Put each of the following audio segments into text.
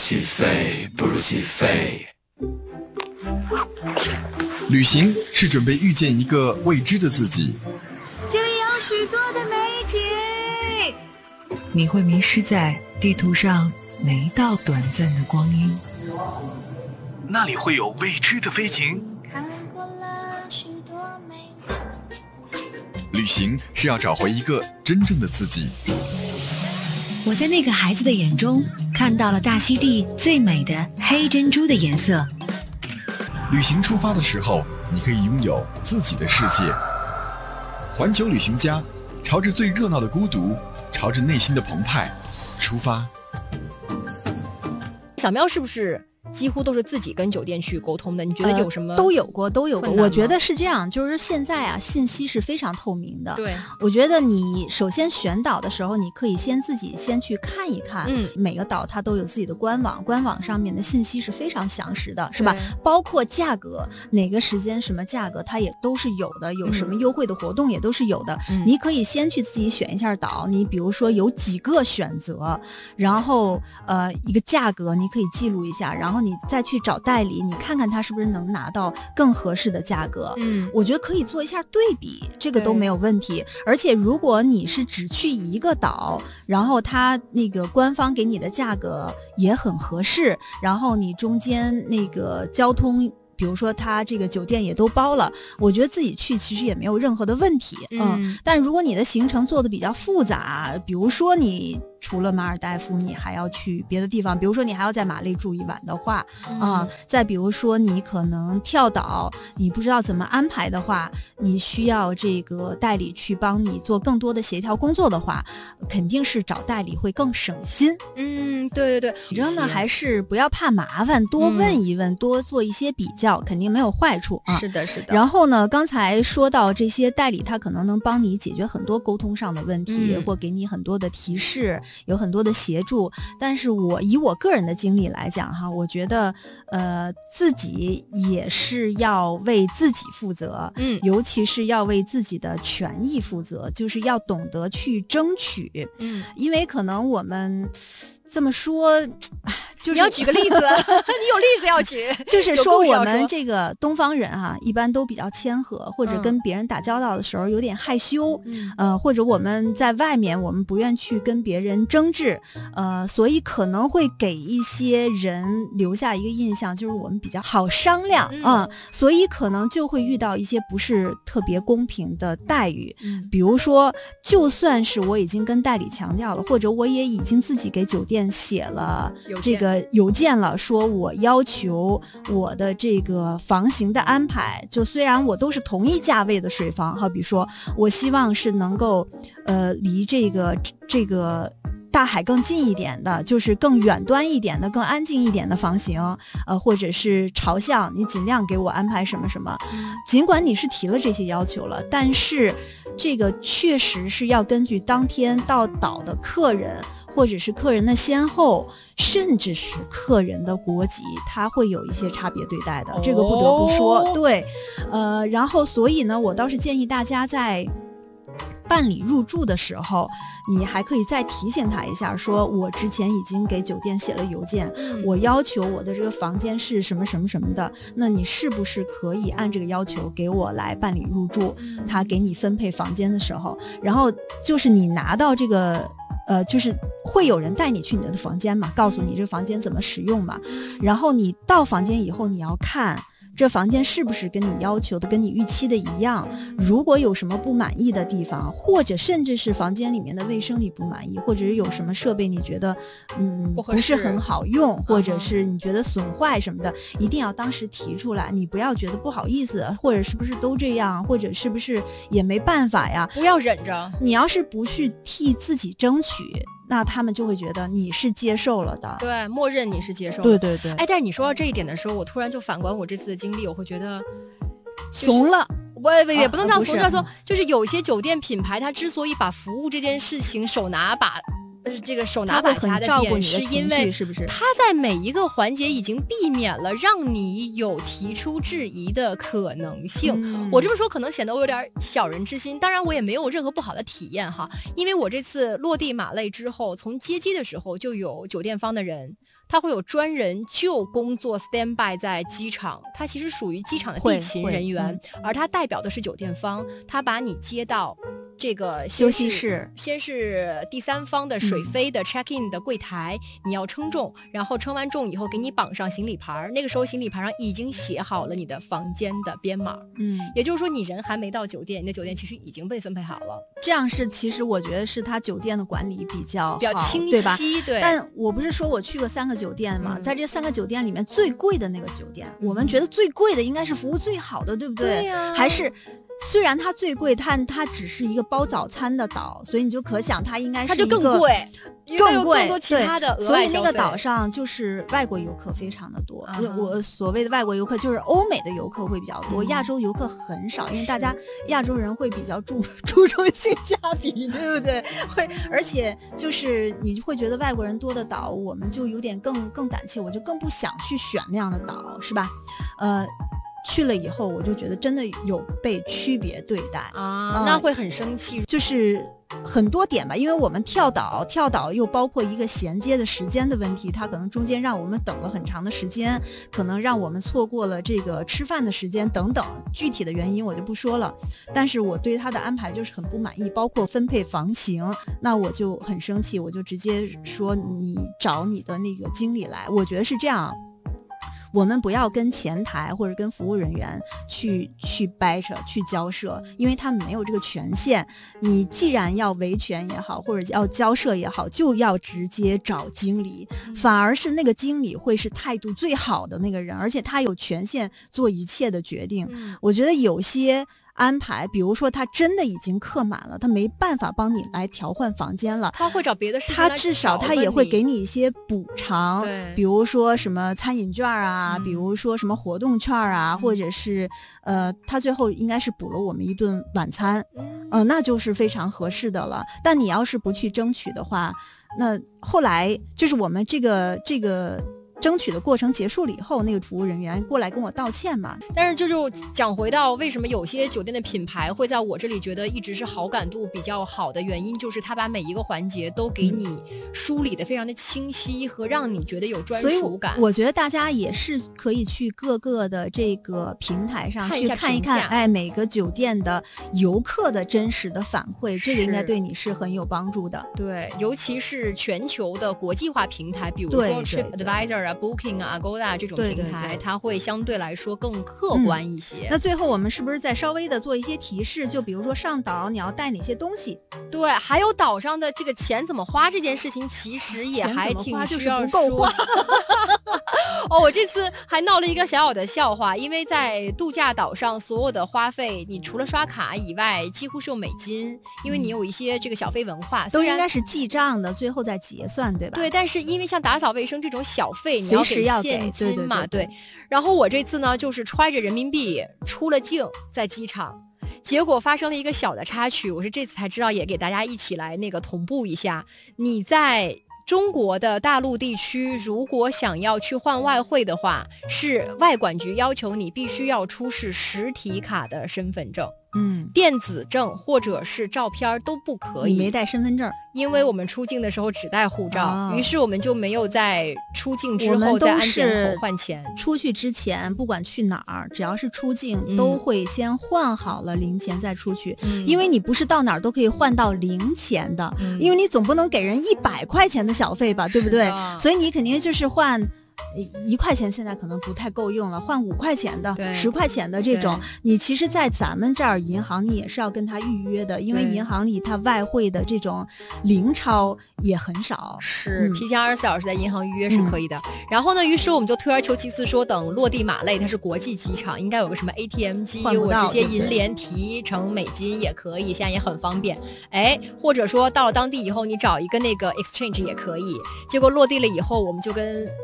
起飞，不如起飞。 旅行是准备遇见一个未知的自己， 这里有许多的美景， 你会迷失在地图上每一道短暂的光阴， 那里会有未知的飞行。 看过了许多美景。 旅行是要找回一个真正的自己。 我在那个孩子的眼中看到了大溪地最美的黑珍珠的颜色。 旅行出发的时候，你可以拥有自己的世界。环球旅行家，朝着最热闹的孤独，朝着内心的澎湃出发。 小喵是不是几乎都是自己跟酒店去沟通的？你觉得有什么？ 都有过。我觉得是这样，就是现在啊，信息是非常透明的。 对， 我觉得你首先选岛的时候，你可以自己先去看一看。每个岛它都有自己的官网，官网上面的信息是非常详实的，是吧？包括价格，哪个时间什么价格，它也都是有的，有什么优惠的活动也都是有的。你可以先去自己选一下岛，你比如说有几个选择，然后一个价格你可以记录一下，然后你再去找代理，你看看他是不是能拿到更合适的价格。我觉得可以做一下对比，这个都没有问题。而且如果你是只去一个岛，然后他那个官方给你的价格也很合适，然后你中间那个交通，比如说他这个酒店也都包了，我觉得自己去其实也没有任何的问题。但如果你的行程做的比较复杂，比如说你除了马尔代夫你还要去别的地方，比如说你还要在马累住一晚的话，再比如说你可能跳岛，你不知道怎么安排的话，你需要这个代理去帮你做更多的协调工作的话，肯定是找代理会更省心。 对，反正呢还是不要怕麻烦，多问一问，多做一些比较，肯定没有坏处啊。 是的。 然后呢，刚才说到这些代理，他可能能帮你解决很多沟通上的问题，或给你很多的提示，有很多的协助。但是以我个人的经历来讲哈，我觉得自己也是要为自己负责，尤其是要为自己的权益负责，就是要懂得去争取。因为可能我们这么说，就是你要举个例子，你有例子要举， 就是说我们这个东方人一般都比较谦和，或者跟别人打交道的时候有点害羞，或者我们在外面我们不愿去跟别人争执，所以可能会给一些人留下一个印象，就是我们比较好商量所以可能就会遇到一些不是特别公平的待遇。比如说，就算是我已经跟代理强调了，或者我也已经自己给酒店写了这个邮件了，说我要求我的这个房型的安排，就虽然我都是同一价位的水房，好比说我希望是能够离这个大海更近一点的，就是更远端一点的，更安静一点的房型，或者是朝向，你尽量给我安排什么什么。尽管你是提了这些要求了，但是这个确实是要根据当天到岛的客人，或者是客人的先后，甚至是客人的国籍，它会有一些差别对待的，这个不得不说。对，然后所以呢，我倒是建议大家在办理入住的时候，你还可以再提醒他一下，说我之前已经给酒店写了邮件，我要求我的这个房间是什么什么什么的，那你是不是可以按这个要求给我来办理入住？他给你分配房间的时候，然后就是你拿到这个就是会有人带你去你的房间嘛，告诉你这个房间怎么使用嘛，然后你到房间以后，你要看这房间是不是跟你要求的跟你预期的一样，如果有什么不满意的地方，或者甚至是房间里面的卫生你不满意，或者是有什么设备你觉得不是很好用，或者是你觉得损坏什么的，一定要当时提出来，你不要觉得不好意思，或者是不是都这样，或者是不是也没办法呀， 不要忍着。 你要是不去替自己争取，那他们就会觉得你是接受了的， 对，默认你是接受了。 对。 但是你说到这一点的时候，我突然就反观我这次的经历，我会觉得怂了。 我也不能这样怂，就是说，就是有些酒店品牌，它之所以把服务这件事情手拿把这个手拿把掐的点，是因为是不是他在每一个环节已经避免了让你有提出质疑的可能性。我这么说可能显得我有点小人之心，当然我也没有任何不好的体验哈，因为我这次落地马累之后，从接机的时候就有酒店方的人，他会有专人就工作 stand by 在机场，他其实属于机场的地勤人员，而他代表的是酒店方，他把你接到这个休息室， 先是第三方的水飞的 check in 的柜台，你要称重，然后称完重以后给你绑上行李牌，那个时候行李牌上已经写好了你的房间的编码，也就是说你人还没到酒店，你的酒店其实已经被分配好了。 这样是其实我觉得是他酒店的管理比较清晰， 对吧？ 对。 但我不是说我去过3个酒店嘛，在这3个酒店里面最贵的那个酒店，我们觉得最贵的应该是服务最好的，对不对？ 对呀。 还是虽然它最贵，但它只是一个包早餐的岛，所以你就可想它应该是一个它就更贵， 更贵， 更多其他的额外消费。 所以那个岛上就是外国游客非常的多。我所谓的外国游客就是欧美的游客会比较多，亚洲游客很少，因为大家亚洲人会比较注重性价比，对不对？而且就是你会觉得外国人多的岛，我们就有点更胆怯，我就更不想去选那样的岛，是吧？去了以后我就觉得真的有被区别对待啊，那会很生气。 就是很多点吧，因为我们跳岛又包括一个衔接的时间的问题，它可能中间让我们等了很长的时间，可能让我们错过了这个吃饭的时间等等，具体的原因我就不说了。但是我对他的安排就是很不满意，包括分配房型，那我就很生气，我就直接说你找你的那个经理来。我觉得是这样，我们不要跟前台或者跟服务人员去掰扯去交涉，因为他们没有这个权限。你既然要维权也好，或者要交涉也好，就要直接找经理，反而是那个经理会是态度最好的那个人，而且他有权限做一切的决定。我觉得有些安排，比如说他真的已经客满了，他没办法帮你来调换房间了， 他会找别的事情， 他至少他也会给你一些补偿，比如说什么餐饮券啊，比如说什么活动券啊，或者是他最后应该是补了我们一顿晚餐，那就是非常合适的了。但你要是不去争取的话，那后来就是我们这个争取的过程结束了以后，那个服务人员过来跟我道歉嘛。 但是这就讲回到为什么有些酒店的品牌会在我这里觉得一直是好感度比较好的原因，就是他把每一个环节都给你梳理的非常的清晰和让你觉得有专属感。 所以我觉得大家也是可以去各个的这个平台上去看一看，每个酒店的游客的真实的反馈，这个应该对你是很有帮助的。 对，尤其是全球的国际化平台，比如说 TripAdvisor Booking 啊 Agoda 这种平台，它会相对来说更客观一些。 那最后我们是不是再稍微的做一些提示，就比如说上岛你要带哪些东西？ 对，还有岛上的这个钱怎么花这件事情，其实也还挺需要不够花。 我这次还闹了一个小小的笑话，因为在度假岛上所有的花费，你除了刷卡以外，几乎是用美金，因为你有一些这个小费文化， 都应该是记账的，最后再结算，对吧？ 对，但是因为像打扫卫生这种小费，你要给现金嘛， 对。 然后我这次呢，就是揣着人民币出了境，在机场，结果发生了一个小的插曲，我是这次才知道，也给大家一起来那个同步一下。你在中国的大陆地区，如果想要去换外汇的话，是外管局要求你必须要出示实体卡的身份证。电子证或者是照片都不可以。 你没带身份证， 因为我们出境的时候只带护照，于是我们就没有在出境之后在安检口换钱。 出去之前不管去哪儿，只要是出境都会先换好了零钱再出去，因为你不是到哪儿都可以换到零钱的，因为你总不能给人100块钱的小费吧，对不对？所以你肯定就是换1块钱，现在可能不太够用了，换5块钱的、10块钱的这种。你其实在咱们这儿银行你也是要跟他预约的，因为银行里它外汇的这种零钞也很少， 是提前24小时在银行预约是可以的。然后呢，于是我们就退而求其次说，等落地马累它是国际机场，应该有个什么 ATM 机，我直接银联提成美金也可以，现在也很方便。或者说到了当地以后，你找一个那个 exchange 也可以。结果落地了以后，我们就跟接我们的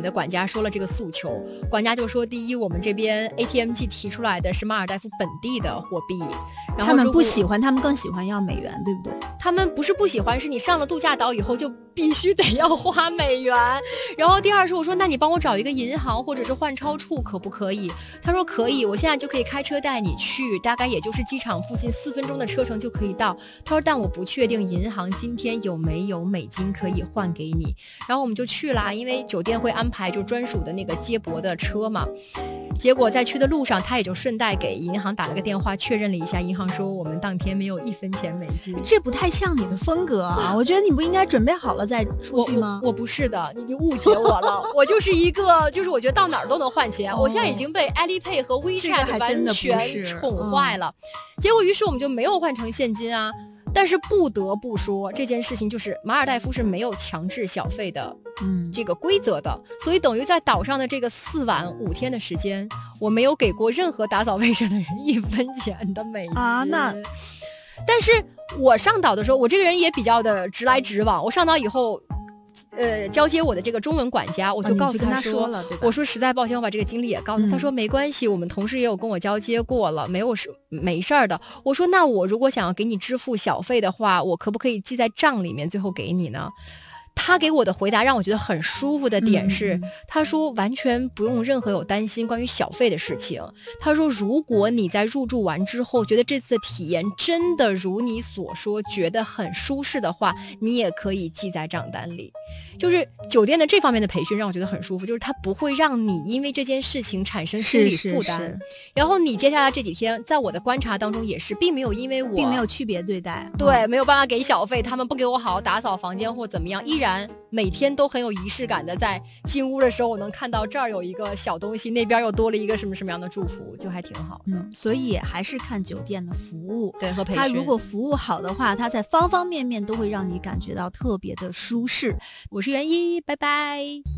的管家说了这个诉求，管家就说，第一，我们这边 ATMG 提出来的是马尔代夫本地的货币，然后他们不喜欢，他们更喜欢要美元，对不对？ 他们不是不喜欢，是你上了度假岛以后就必须得要花美元。然后第二是我说，那你帮我找一个银行或者是换钞处可不可以？他说可以，我现在就可以开车带你去，大概也就是机场附近4分钟的车程就可以到。他说但我不确定银行今天有没有美金可以换给你。然后我们就去啦，因为酒店会安排就专属的那个接驳的车嘛。结果在去的路上，他也就顺带给银行打了个电话，确认了一下，银行说我们当天没有1分钱美金。 这不太像你的风格啊！我觉得你不应该准备好了再出去吗？ 我不是的，你误解我了。我就是一个，就是我觉得到哪儿都能换钱。我现在已经被 Alipay 和 WeChat 完全宠坏了。结果于是我们就没有换成现金啊。但是不得不说，这件事情就是马尔代夫是没有强制小费的这个规则的，所以等于在岛上的这个4晚5天的时间，我没有给过任何打扫卫生的人1分钱的美金啊。但是我上岛的时候，我这个人也比较的直来直往，我上岛以后交接我的这个中文管家，我就告诉他说，我说实在抱歉，我把这个经历也告诉他，他说没关系，我们同事也有跟我交接过了，没事儿的。我说那我如果想要给你支付小费的话，我可不可以记在账里面，最后给你呢？他给我的回答让我觉得很舒服的点是，他说完全不用任何有担心关于小费的事情。他说如果你在入住完之后觉得这次的体验真的如你所说觉得很舒适的话，你也可以记在账单里。就是酒店的这方面的培训让我觉得很舒服，就是他不会让你因为这件事情产生心理负担。然后你接下来这几天在我的观察当中也是并没有因为我并没有区别对待， 对，没有办法给小费，他们不给我好好打扫房间或怎么样，依然每天都很有仪式感的在进屋的时候，我能看到这儿有一个小东西，那边又多了一个什么什么样的祝福，就还挺好的。 所以还是看酒店的服务， 对，和培训。 他如果服务好的话，他在方方面面都会让你感觉到特别的舒适。 我是袁一，拜拜。